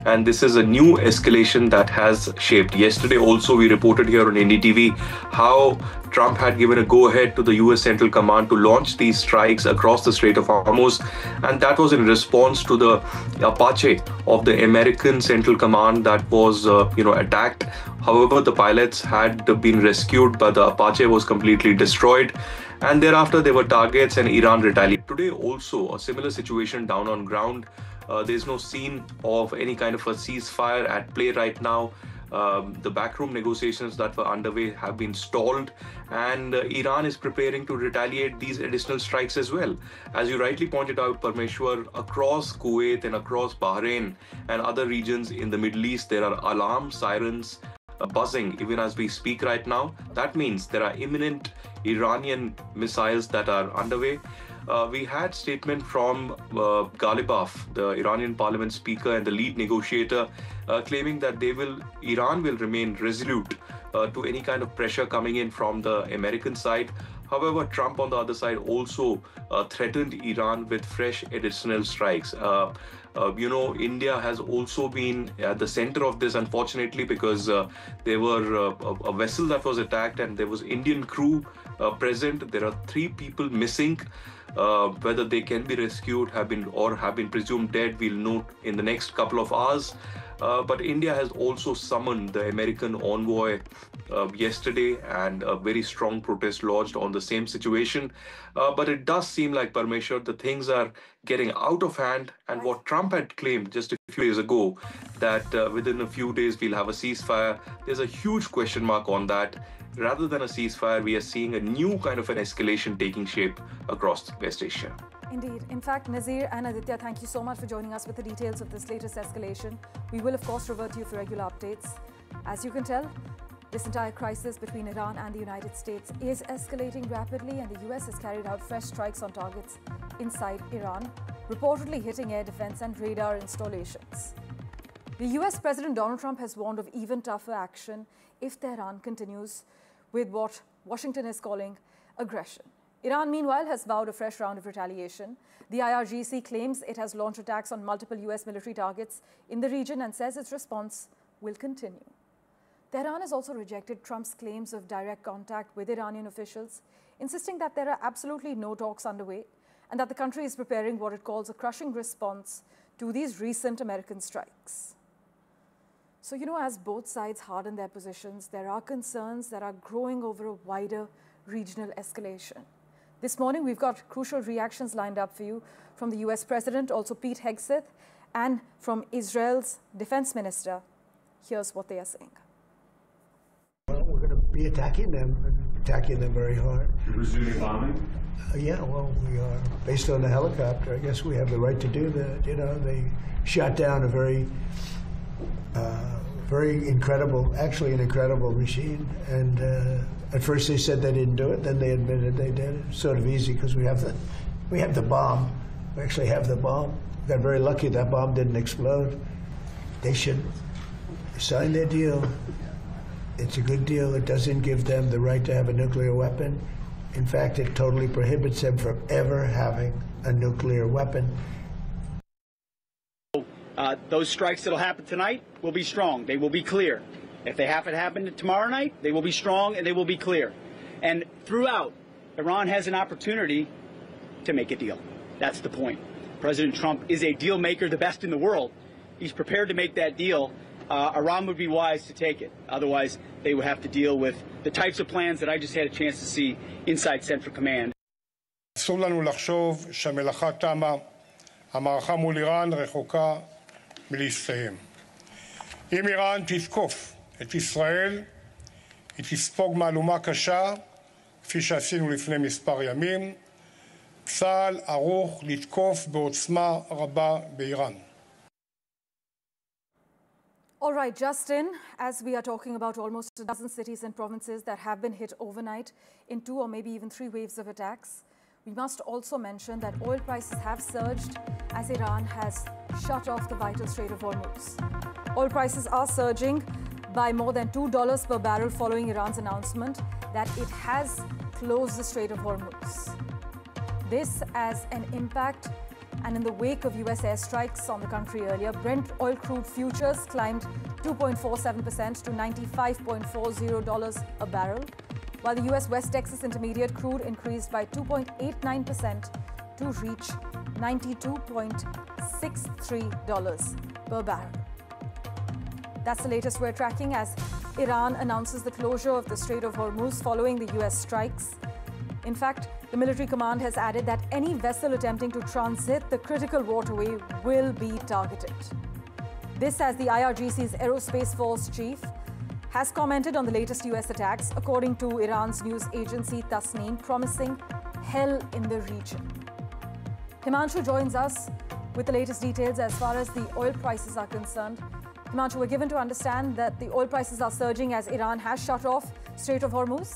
And this is a new escalation that has shaped. Yesterday, also, we reported here on NDTV how Trump had given a go ahead to the US Central Command to launch these strikes across the Strait of Hormuz. And that was in response to the Apache of the American Central Command that was, attacked. However, the pilots had been rescued, but the Apache was completely destroyed. And thereafter, there were targets and Iran retaliated. Today, also, a similar situation down on ground. There's no scene of any kind of a ceasefire at play right now. The backroom negotiations that were underway have been stalled, and Iran is preparing to retaliate these additional strikes as well. As you rightly pointed out, Parmeshwar, across Kuwait and across Bahrain and other regions in the Middle East, there are alarm sirens buzzing even as we speak right now. That means there are imminent Iranian missiles that are underway. We had statement from Ghalibaf, the Iranian parliament speaker and the lead negotiator, claiming that Iran will remain resolute to any kind of pressure coming in from the American side. However, Trump on the other side also threatened Iran with fresh additional strikes. India has also been at the center of this, unfortunately, because there were a vessel that was attacked and there was Indian crew present. There are 3 people missing. Whether they can be rescued, have been presumed dead, we'll know in the next couple of hours. But India has also summoned the American envoy yesterday, and a very strong protest lodged on the same situation. But it does seem like, Parmeshwar, the things are getting out of hand. And what Trump had claimed just a few days ago, that within a few days we'll have a ceasefire, there's a huge question mark on that. Rather than a ceasefire, we are seeing a new kind of an escalation taking shape across West Asia. Indeed. In fact, Nazir and Aditya, thank you so much for joining us with the details of this latest escalation. We will, of course, revert to you for regular updates. As you can tell, this entire crisis between Iran and the United States is escalating rapidly, and the US has carried out fresh strikes on targets inside Iran, reportedly hitting air defense and radar installations. The US President Donald Trump has warned of even tougher action if Tehran continues with what Washington is calling aggression. Iran, meanwhile, has vowed a fresh round of retaliation. The IRGC claims it has launched attacks on multiple US military targets in the region and says its response will continue. Tehran has also rejected Trump's claims of direct contact with Iranian officials, insisting that there are absolutely no talks underway and that the country is preparing what it calls a crushing response to these recent American strikes. So, as both sides harden their positions, there are concerns that are growing over a wider regional escalation. This morning, we've got crucial reactions lined up for you from the US President, also Pete Hegseth, and from Israel's defense minister. Here's what they are saying. Well, we're going to be attacking them very hard. You're resuming bombing? Yeah, well, we are. Based on the helicopter, I guess we have the right to do that. They shot down a very incredible, actually an incredible machine. And at first they said they didn't do it, then they admitted they did it. It's sort of easy because we have the bomb. We actually have the bomb. We got very lucky that bomb didn't explode. They should sign their deal. It's a good deal. It doesn't give them the right to have a nuclear weapon. In fact, it totally prohibits them from ever having a nuclear weapon. Those strikes that'll happen tonight will be strong. They will be clear. If they happen to happen tomorrow night, they will be strong and they will be clear. And throughout, Iran has an opportunity to make a deal. That's the point. President Trump is a deal maker, the best in the world. He's prepared to make that deal. Iran would be wise to take it. Otherwise, they would have to deal with the types of plans that I just had a chance to see inside Central Command. אסור לנו לחשוב שהמלאכה תמה. המערכה מול איראן רחוקה מלהסתיים. אם איראן תתקוף את ישראל, היא תספוג מהלומה קשה, כפי שעשינו לפני מספר ימים. צה"ל ערוך לתקוף בעוצמה רבה באיראן. All right, Justin, as we are talking about almost a dozen cities and provinces that have been hit overnight in 2 or maybe even 3 waves of attacks, we must also mention that oil prices have surged as Iran has shut off the vital Strait of Hormuz. Oil prices are surging by more than $2 per barrel following Iran's announcement that it has closed the Strait of Hormuz. This as an impact And in the wake of US airstrikes on the country earlier, Brent oil crude futures climbed 2.47% to $95.40 a barrel, while the US West Texas Intermediate crude increased by 2.89% to reach $92.63 per barrel. That's the latest we're tracking as Iran announces the closure of the Strait of Hormuz following the US strikes. In fact, the military command has added that any vessel attempting to transit the critical waterway will be targeted. This as the IRGC's Aerospace Force chief has commented on the latest US attacks, according to Iran's news agency Tasneem, promising hell in the region. Himanshu joins us with the latest details as far as the oil prices are concerned. Himanshu, we're given to understand that the oil prices are surging as Iran has shut off Strait of Hormuz.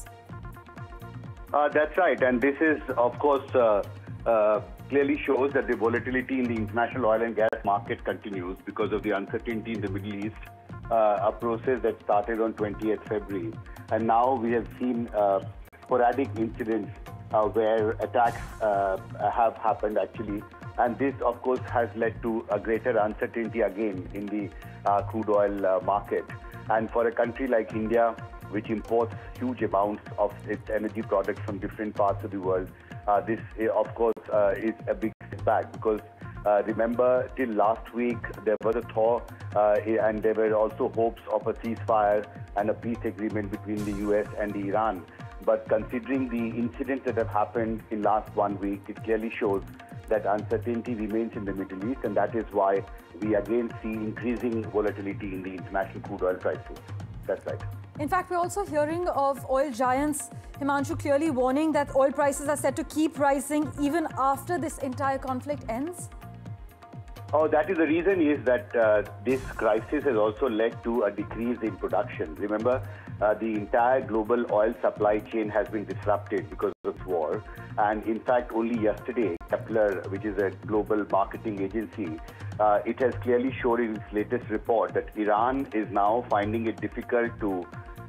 That's right. And this is, of course, clearly shows that the volatility in the international oil and gas market continues because of the uncertainty in the Middle East, a process that started on 20th February. And now we have seen sporadic incidents where attacks have happened actually. And this, of course, has led to a greater uncertainty again in the crude oil market. And for a country like India, which imports huge amounts of its energy products from different parts of the world, this, of course, is a big setback because remember, till last week, there was a thaw and there were also hopes of a ceasefire and a peace agreement between the US and Iran. But considering the incidents that have happened in last 1 week, it clearly shows that uncertainty remains in the Middle East, and that is why we again see increasing volatility in the international crude oil prices. That's right. In fact, we're also hearing of oil giants, Himanshu, clearly warning that oil prices are set to keep rising even after this entire conflict ends. Oh, that is the reason is that this crisis has also led to a decrease in production. Remember, the entire global oil supply chain has been disrupted because of this war. And in fact, only yesterday, Kepler, which is a global marketing agency, it has clearly shown in its latest report that Iran is now finding it difficult to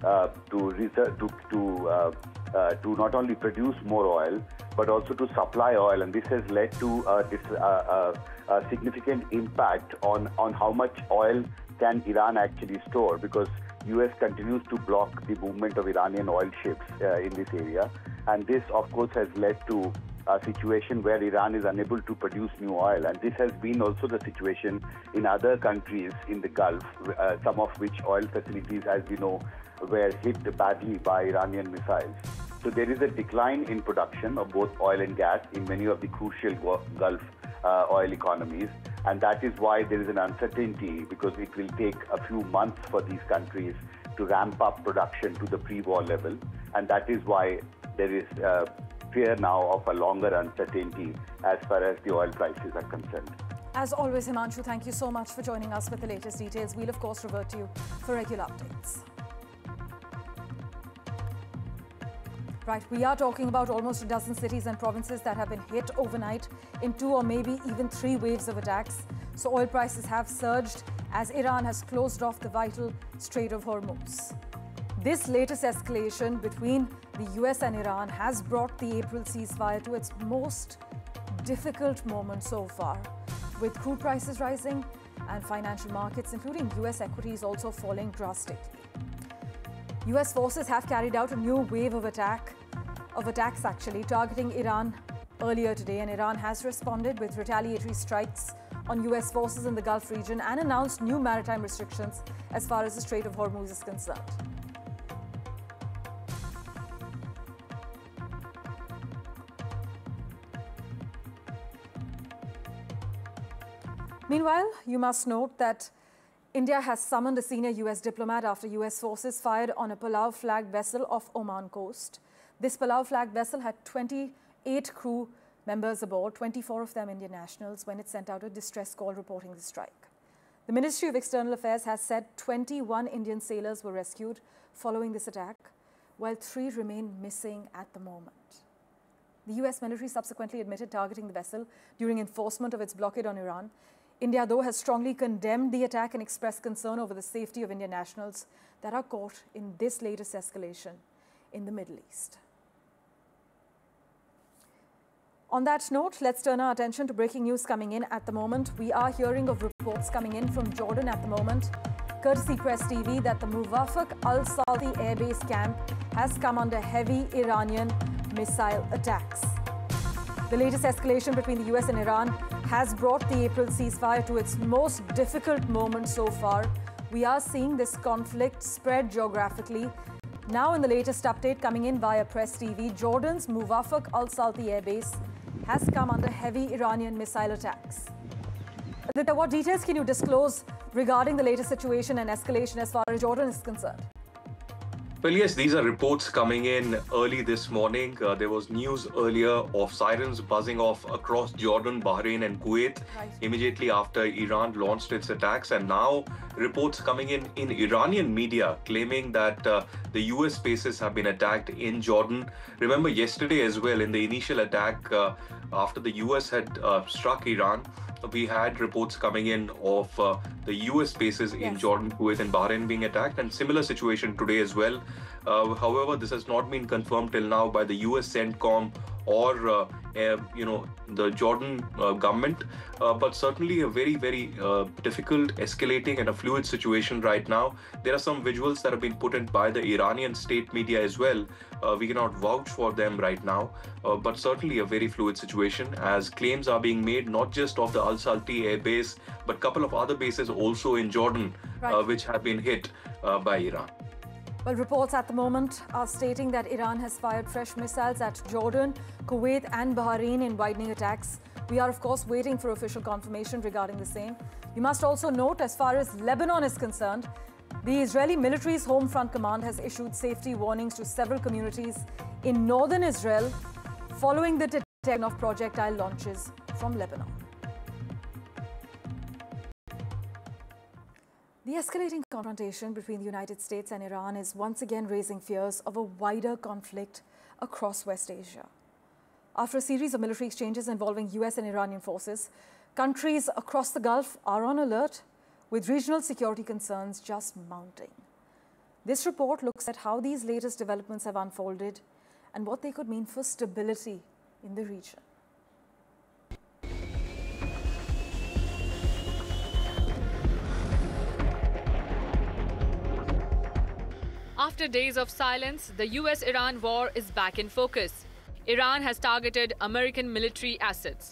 not only produce more oil, but also to supply oil. And this has led to a significant impact on how much oil can Iran actually store, because US continues to block the movement of Iranian oil ships in this area. And this, of course, has led to a situation where Iran is unable to produce new oil. And this has been also the situation in other countries in the Gulf, some of which oil facilities, as we know, were hit badly by Iranian missiles. So there is a decline in production of both oil and gas in many of the crucial Gulf oil economies. And that is why there is an uncertainty, because it will take a few months for these countries to ramp up production to the pre-war level. And that is why there is fear now of a longer uncertainty as far as the oil prices are concerned. As always, Himanshu, thank you so much for joining us with the latest details. We'll, of course, revert to you for regular updates. Right, we are talking about almost a dozen cities and provinces that have been hit overnight in 2 or maybe even 3 waves of attacks. So oil prices have surged as Iran has closed off the vital Strait of Hormuz. This latest escalation between the US and Iran has brought the April ceasefire to its most difficult moment so far, with crude prices rising and financial markets, including US equities, also falling drastically. US forces have carried out a new wave of attacks targeting Iran earlier today, and Iran has responded with retaliatory strikes on US forces in the Gulf region and announced new maritime restrictions as far as the Strait of Hormuz is concerned. Meanwhile, you must note that India has summoned a senior US diplomat after US forces fired on a Palau-flagged vessel off Oman coast. This Palau-flagged vessel had 28 crew members aboard, 24 of them Indian nationals, when it sent out a distress call reporting the strike. The Ministry of External Affairs has said 21 Indian sailors were rescued following this attack, while 3 remain missing at the moment. The US military subsequently admitted targeting the vessel during enforcement of its blockade on Iran. India, though, has strongly condemned the attack and expressed concern over the safety of Indian nationals that are caught in this latest escalation in the Middle East. On that note, let's turn our attention to breaking news coming in at the moment. We are hearing of reports coming in from Jordan at the moment, courtesy Press TV, that the Muwafaq al-Salti airbase camp has come under heavy Iranian missile attacks. The latest escalation between the US and Iran has brought the April ceasefire to its most difficult moment so far. We are seeing this conflict spread geographically. Now, in the latest update coming in via Press TV, Jordan's Muwafaq al-Salti airbase has come under heavy Iranian missile attacks. Aditya, what details can you disclose regarding the latest situation and escalation as far as Jordan is concerned? Well, yes, these are reports coming in early this morning. There was news earlier of sirens buzzing off across Jordan, Bahrain and Kuwait immediately after Iran launched its attacks. And now reports coming in Iranian media claiming that the US bases have been attacked in Jordan. Remember yesterday as well, in the initial attack after the US had struck Iran, we had reports coming in of the US bases in Jordan, Kuwait and Bahrain being attacked, and similar situation today as well. However, this has not been confirmed till now by the US CENTCOM or the Jordan government, but certainly a very, very difficult, escalating and a fluid situation right now. There are some visuals that have been put in by the Iranian state media as well. We cannot vouch for them right now, but certainly a very fluid situation as claims are being made not just of the Al-Salti air base, but a couple of other bases also in Jordan, which have been hit by Iran. Well, reports at the moment are stating that Iran has fired fresh missiles at Jordan, Kuwait and Bahrain in widening attacks. We are, of course, waiting for official confirmation regarding the same. You must also note, as far as Lebanon is concerned, the Israeli military's Home Front Command has issued safety warnings to several communities in northern Israel following the detection of projectile launches from Lebanon. The escalating confrontation between the United States and Iran is once again raising fears of a wider conflict across West Asia. After a series of military exchanges involving US and Iranian forces, countries across the Gulf are on alert, with regional security concerns just mounting. This report looks at how these latest developments have unfolded and what they could mean for stability in the region. After days of silence, the US-Iran war is back in focus. Iran has targeted American military assets.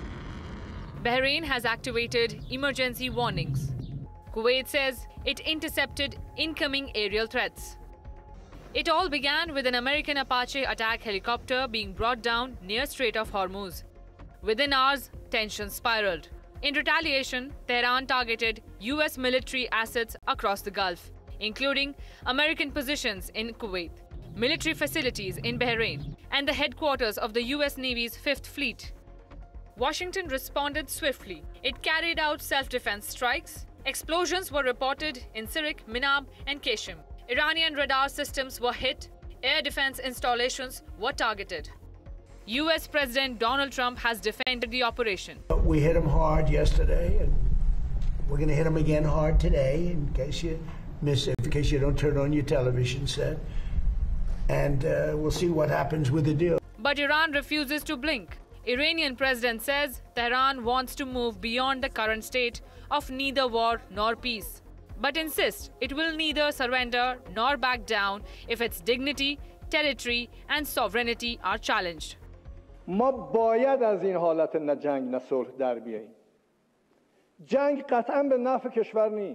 Bahrain has activated emergency warnings. Kuwait says it intercepted incoming aerial threats. It all began with an American Apache attack helicopter being brought down near Strait of Hormuz. Within hours, tensions spiraled. In retaliation, Tehran targeted US military assets across the Gulf, including American positions in Kuwait, military facilities in Bahrain, and the headquarters of the US Navy's Fifth Fleet. Washington responded swiftly. It carried out self-defense strikes. Explosions were reported in Sirik, Minab, and Qeshm. Iranian radar systems were hit. Air defense installations were targeted. US President Donald Trump has defended the operation. We hit them hard yesterday, and we're going to hit them again hard today, in case you miss it, in case you don't turn on your television set. And we'll see what happens with the deal. But Iran refuses to blink. Iranian president says Tehran wants to move beyond the current state of neither war nor peace, but insists it will neither surrender nor back down if its dignity, territory and sovereignty are challenged. ما باید از این حالت نه جنگ نه صلح در بیاییم. جنگ قطعا به نفع کشور نی.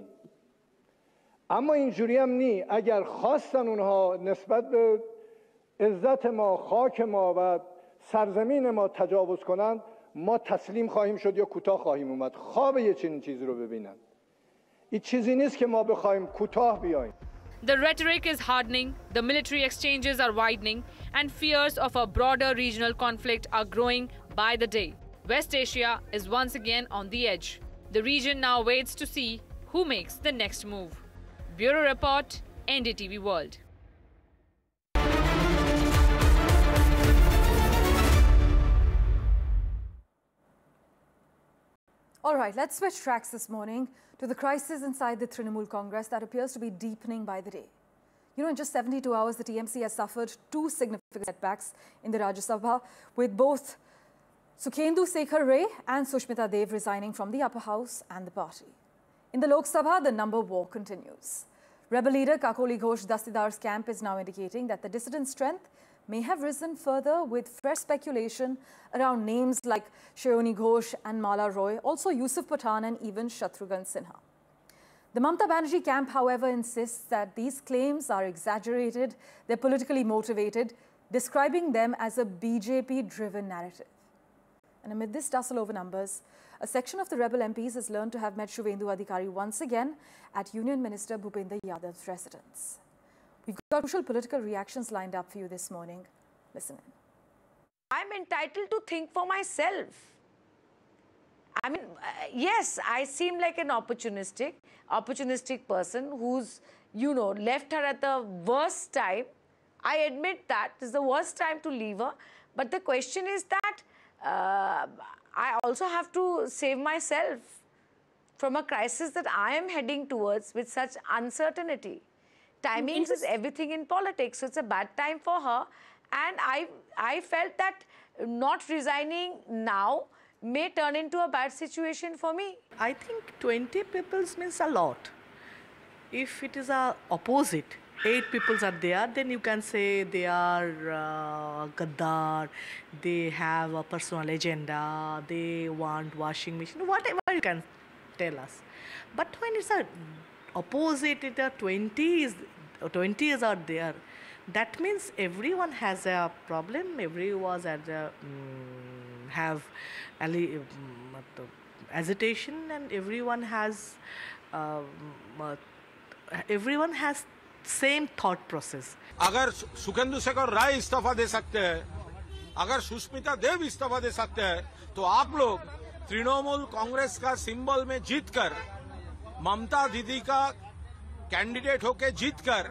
اما اینجوری هم نی. اگر خواستن اونها نسبت به عزت ما، خاک ما و سرزمین ما تجاوز کنند، ما تسلیم خواهیم شد یا کوتاه خواهیم اومد. خواب یه چنین چیزی رو ببینن. این چیزی نیست که ما بخوایم کوتاه بیاییم. The rhetoric is hardening, the military exchanges are widening, and fears of a broader regional conflict are growing by the day. West Asia is once again on the edge. The region now waits to see who makes the next move. Bureau Report, NDTV World. All right, let's switch tracks this morning to the crisis inside the Trinamool Congress that appears to be deepening by the day. You know, in just 72 hours, the TMC has suffered two significant setbacks in the Rajya Sabha, with both Sukhendu Sekhar Ray and Sushmita Dev resigning from the upper house and the party. In the Lok Sabha, the number war continues. Rebel leader Kakoli Ghosh Dastidar's camp is now indicating that the dissident strength may have risen further, with fresh speculation around names like Shayoni Ghosh and Mala Roy, also Yusuf Pathan and even Shatrughan Sinha. The Mamata Banerjee camp, however, insists that these claims are exaggerated, they're politically motivated, describing them as a BJP-driven narrative. And amid this tussle over numbers, a section of the rebel MPs has learned to have met Shubhendu Adhikari once again at Union Minister Bhupender Yadav's residence. We've got crucial political reactions lined up for you this morning. Listen in. I'm entitled to think for myself. I mean, yes, I seem like an opportunistic person who's, left her at the worst time. I admit that it's the worst time to leave her. But the question is that I also have to save myself from a crisis that I am heading towards with such uncertainty. Timings is everything in politics, so it's a bad time for her. And I felt that not resigning now may turn into a bad situation for me. I think 20 people means a lot. If it is a opposite, 8 people are there, then you can say they are Gaddar, they have a personal agenda, they want washing machine, whatever you can tell us. But when it's a opposite, it are 20s are there, that means everyone has a problem, everyone have agitation, and everyone has same thought process. अगर सुखेंदु शेखर राय इस्तीफा दे सकते हैं, अगर सुष्मिता देव इस्तीफा दे सकते हैं, तो आप लोग तृणमूल कांग्रेस का सिंबल में जीतकर, ममता दीदी का कैंडिडेट होके जीतकर,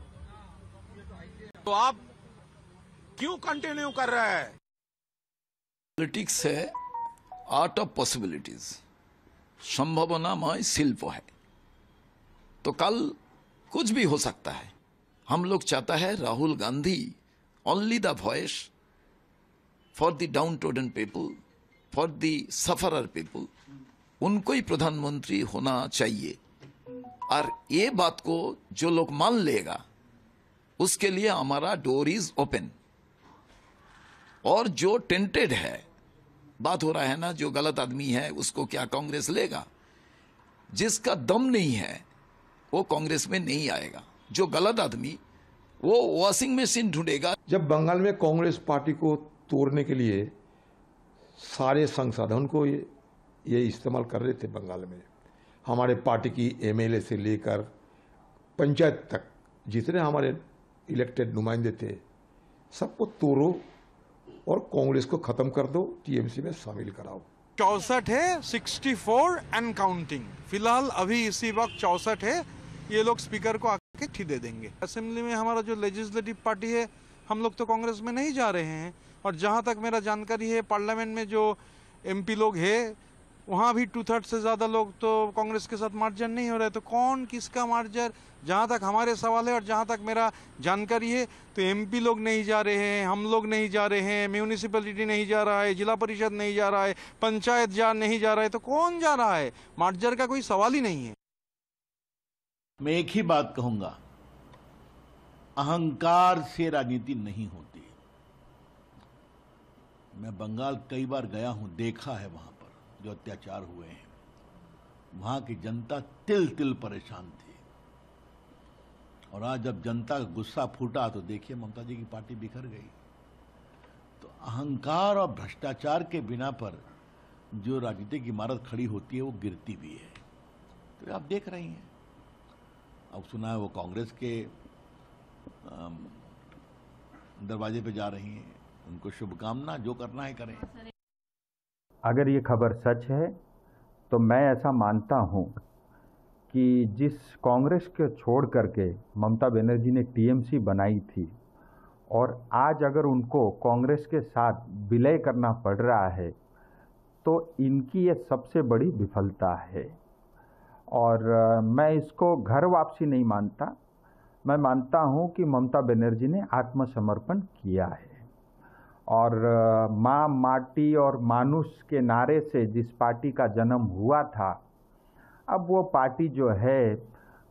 तो आप क्यों कंटिन्यू कर रहे हैं? पॉलिटिक्स है आर्ट ऑफ पॉसिबिलिटीज, संभावनामय शिल्प है, तो कल कुछ भी हो सकता है। हम लोग चाहता है Rahul Gandhi only the voice for the down trodden people, for the sufferer people, उनको ही प्रधानमंत्री होना चाहिए। और ये बात को जो लोग मान लेगा उसके लिए हमारा डोर इज ओपन। और जो टेंटेड है, बात हो रहा है ना, जो गलत आदमी है उसको क्या कांग्रेस लेगा? जिसका दम नहीं है वो कांग्रेस में नहीं आएगा। जो गलत आदमी वो वॉशिंग मशीन ढूंढेगा। जब बंगाल में कांग्रेस पार्टी को तोड़ने के लिए सारे संसाधन को ये इस्तेमाल कर रहे थे बंगाल में, हमारे पार्टी की एमएलए से लेकर पंचायत तक जितने हमारे इलेक्टेड नुमाइंदे थे, सबको तोड़ो और कांग्रेस को खत्म कर दो, टीएमसी में शामिल कराओ। 64 है, 64 एंड काउंटिंग। फिलहाल अभी इसी वक्त 64 है। ये लोग स्पीकर को आके चिट्ठी दे देंगे। असेंबली में हमारा जो लेजिस्लेटिव पार्टी है, हम लोग तो कांग्रेस में नहीं जा रहे हैं। और जहां तक मेरा जानकारी है, पार्लियामेंट में जो एमपी लोग हैं, वहां भी 2/3 से ज्यादा लोग तो कांग्रेस के साथ मार्जन नहीं हो रहे। तो कौन किसका मार्जन, जहां तक हमारे सवाल है और जहां तक मेरा जानकारी है, तो एमपी लोग नहीं जा रहे हैं, हम लोग नहीं जा रहे हैं, म्यूनिसिपैलिटी नहीं जा रहा है, जिला परिषद नहीं जा रहा है, पंचायत नहीं जा रहा है, तो कौन जा रहा है? मार्जर का कोई सवाल ही नहीं है। मैं एक ही बात कहूंगा, अहंकार से राजनीति नहीं होती। मैं बंगाल कई बार गया हूं, देखा है वहां पर जो अत्याचार हुए हैं। वहां की जनता तिल तिल परेशान थी। और आज जब जनता का गुस्सा फूटा तो देखिए ममता जी की पार्टी बिखर गई। तो अहंकार और भ्रष्टाचार के बिना पर जो राजनीतिक इमारत खड़ी होती है वो गिरती भी है। तो आप देख रही हैं, अब सुना है वो कांग्रेस के दरवाजे पे जा रही हैं। उनको शुभकामना, जो करना है करें। अगर ये खबर सच है तो मैं ऐसा मानता हूँ कि जिस कांग्रेस को छोड़ करके ममता बनर्जी ने टीएमसी बनाई थी, और आज अगर उनको कांग्रेस के साथ विलय करना पड़ रहा है, तो इनकी ये सबसे बड़ी विफलता है। और मैं इसको घर वापसी नहीं मानता, मैं मानता हूँ कि ममता बनर्जी ने आत्मसमर्पण किया है। और माँ माटी और मानुष के नारे से जिस पार्टी का जन्म हुआ था, अब वो पार्टी जो है